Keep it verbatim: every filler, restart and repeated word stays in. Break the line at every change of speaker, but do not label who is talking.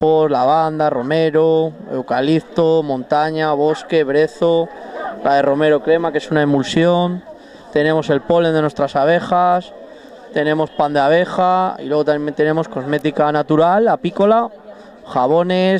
lavanda, romero, eucalipto, montaña, bosque, brezo, la de romero crema, que es una emulsión. Tenemos el polen de nuestras abejas, tenemos pan de abeja y luego también tenemos cosmética natural, apícola, jabones,